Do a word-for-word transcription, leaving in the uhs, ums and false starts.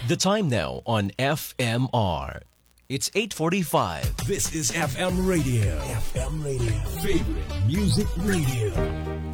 The time now on F M R. It's eight forty-five. This is F M Radio. F M Radio. Favorite music radio.